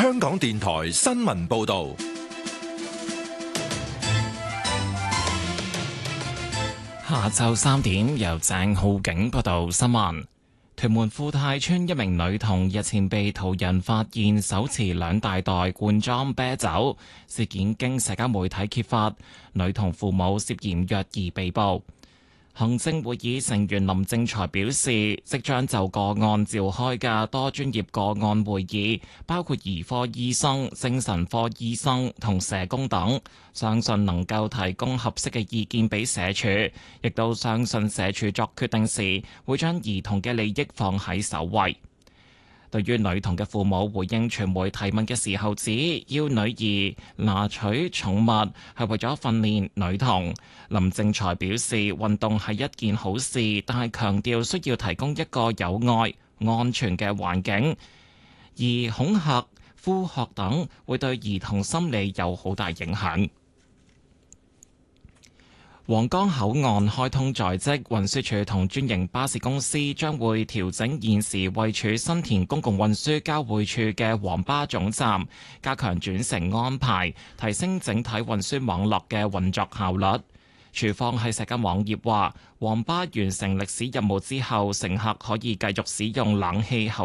香港電台新聞報道。 下晝3點，由鄭浩景報道新聞。屯門富泰村一名女童日前被途人發現手持2大袋罐裝啤酒，事件經社交媒體揭發，女童父母涉嫌虐兒被捕。行政會議成員林正財表示，即將就個案召開嘅多專業個案會議，包括兒科醫生、精神科醫生同社工等，相信能夠提供合適嘅意見俾社署，亦都相信社署作決定時會將兒童嘅利益放喺首位。對於女童嘅父母回應傳媒提問嘅時候指，要女兒拿取寵物係為咗訓練女童。林正財表示，運動係一件好事，但係強調需要提供一個有愛、安全嘅環境，而恐嚇、呼喝等會對兒童心理有好大影響。皇崗口岸開通在即，運輸署同專營巴士公司將會調整現時位處新田公共運輸交匯處嘅黃巴總站，加強轉乘安排，提升整體運輸網絡嘅運作效率。署方喺社交網頁話，黃巴完成歷史任務之後，乘客可以繼續使用冷氣後